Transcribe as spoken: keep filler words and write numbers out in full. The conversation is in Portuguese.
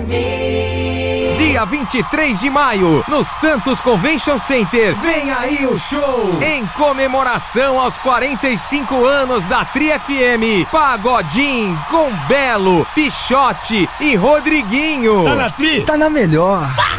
M. Dia vinte e três de maio, no Santos Convention Center. Vem aí o show! Em comemoração aos quarenta e cinco anos da Tri F M. Pagodinho com Belo, Pichote e Rodriguinho. Tá na Tri? Tá na melhor.